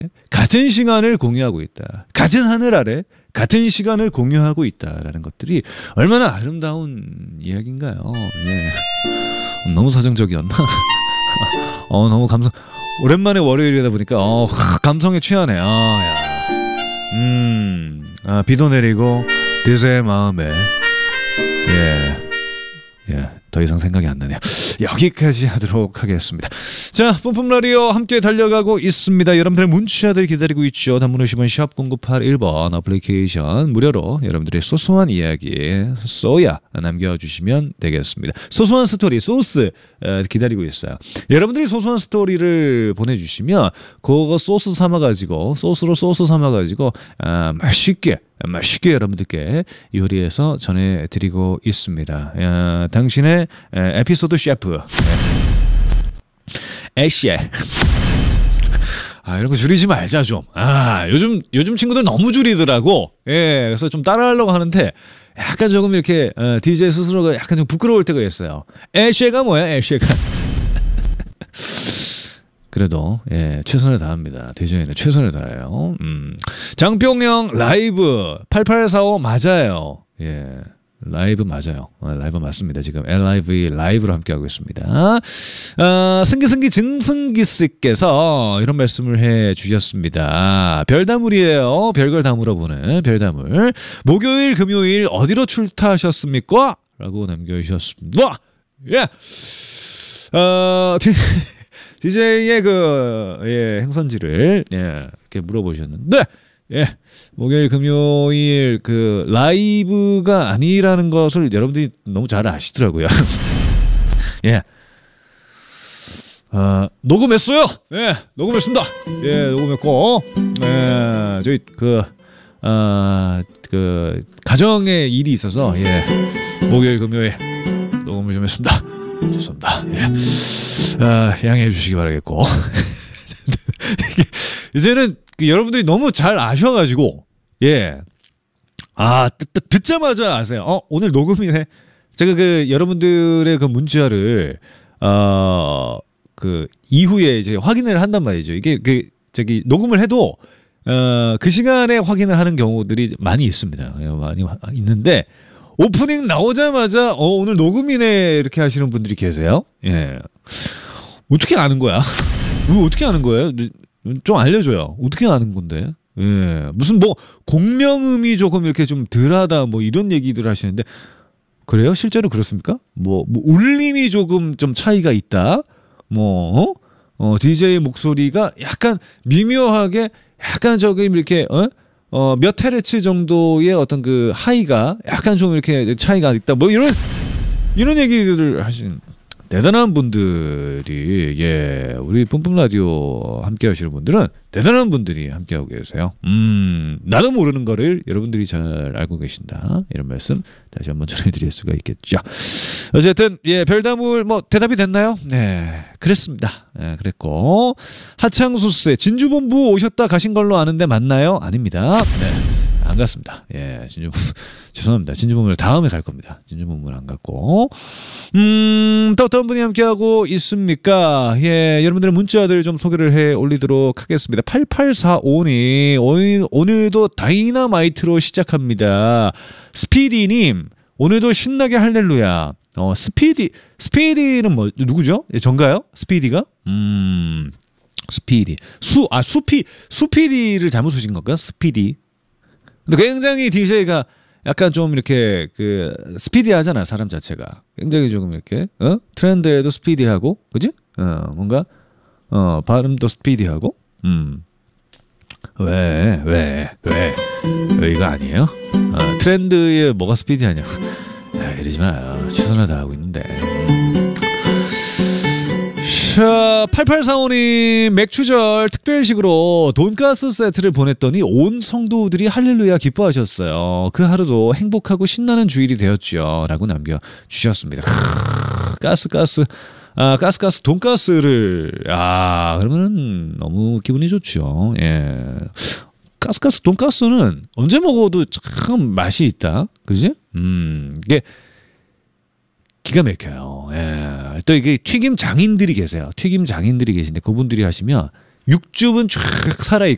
같은 시간을 공유하고 있다. 같은 하늘 아래 같은 시간을 공유하고 있다라는 것들이 얼마나 아름다운 이야기인가요? 네. 너무 사정적이었나? 너무 감성. 오랜만에 월요일이다 보니까 감성에 취하네. 비도 내리고 드세의 마음에 더 이상 생각이 안 나네요. 여기까지 하도록 하겠습니다. 자, 뿜뿜 라디오 함께 달려가고 있습니다. 여러분들의 문자들 기다리고 있죠. 단문 50원 샵 0981번 어플리케이션 무료로 여러분들의 소소한 이야기 쏘야 남겨주시면 되겠습니다. 소소한 스토리 소스 기다리고 있어요. 여러분들이 소소한 스토리를 보내주시면 그거 소스로 삼아가지고 맛있게 여러분들께 요리해서 전해드리고 있습니다. 당신의 에피소드 셰프 애쉬. 이런 거 줄이지 말자 좀. 요즘 친구들 너무 줄이더라고. 그래서 좀 따라하려고 하는데 약간 조금 이렇게 DJ 스스로가 약간 좀 부끄러울 때가 있어요. 애쉬가 뭐야? 애쉬가. 그래도 최선을 다합니다. DJ는 최선을 다해요. 장병영 라이브 8845 맞아요. 라이브 맞아요. 라이브 맞습니다. 지금 LIV 라이브로 함께하고 있습니다. 승기 증승기 씨께서 이런 말씀을 해주셨습니다. 별다물이에요. 별걸 다 물어보는 별다물. 목요일 금요일 어디로 출타하셨습니까? 라고 남겨주셨습니다. DJ의 행선지를 이렇게 물어보셨는데 목요일 금요일 라이브가 아니라는 것을 여러분들이 너무 잘 아시더라고요. 녹음했어요. 녹음했습니다. 녹음했고 저희 가정에 일이 있어서 목요일 금요일 녹음을 좀 했습니다. 죄송합니다. 양해해 주시기 바라겠고 이제는 여러분들이 너무 잘 아셔가지고 듣자마자 아세요. 오늘 녹음이네. 제가 여러분들의 문자를 이후에 이제 확인을 한단 말이죠. 이게 녹음을 해도 그 시간에 확인을 하는 경우들이 많이 있습니다. 많이 있는데 오프닝 나오자마자 오늘 녹음이네 이렇게 하시는 분들이 계세요. 어떻게 아는 거야? 어떻게 아는 거예요? 좀 알려줘요. 어떻게 아는 건데? 무슨 공명음이 조금 이렇게 좀 덜하다 이런 얘기들 하시는데 그래요? 실제로 그렇습니까? 울림이 조금 좀 차이가 있다. DJ 목소리가 약간 미묘하게 약간 조금 이렇게 몇 헤르츠 정도의 어떤 하이가 약간 좀 이렇게 차이가 있다. 이런 얘기들을 하시는 대단한 분들이 우리 뿜뿜 라디오 함께 하시는 분들은 대단한 분들이 함께 하고 계세요. 나도 모르는 거를 여러분들이 잘 알고 계신다. 이런 말씀 다시 한번 전해드릴 수가 있겠죠. 어쨌든 별다물 대답이 됐나요? 네, 그랬습니다. 그랬고 하창수씨 진주본부 오셨다 가신 걸로 아는데 맞나요? 아닙니다. 안 갔습니다. 진주본부 죄송합니다. 진주본부를 다음에 갈 겁니다. 진주본부는 안 갔고 또 어떤 분이 함께하고 있습니까? 여러분들의 문자들 좀 소개를 해 올리도록 하겠습니다. 8845님 오늘도 다이너마이트로 시작합니다. 스피디님 오늘도 신나게 할렐루야. 스피디는 누구죠? 전가요? 스피디가? 스피디 수피디를 잘못 쓰신 건가? 스피디. 근데 굉장히 DJ가 약간 좀 이렇게 스피디하잖아. 사람 자체가 굉장히 조금 이렇게 트렌드에도 스피디하고 그지? 뭔가 발음도 스피디하고 왜 이거 아니에요? 트렌드에 뭐가 스피디하냐고. 이러지 마요. 최선을 다하고 있는데. 자, 8845님 맥추절 특별식으로 돈가스 세트를 보냈더니 온 성도들이 할렐루야 기뻐하셨어요. 그 하루도 행복하고 신나는 주일이 되었죠. 라고 남겨주셨습니다. 가스 돈가스를 그러면은 너무 기분이 좋죠. 가스 돈가스는 언제 먹어도 참 맛이 있다. 그지? 이게 기가 막혀요. 또 이게 튀김 장인들이 계세요. 튀김 장인들이 계신데 그분들이 하시면 육즙은 쫙 살아있고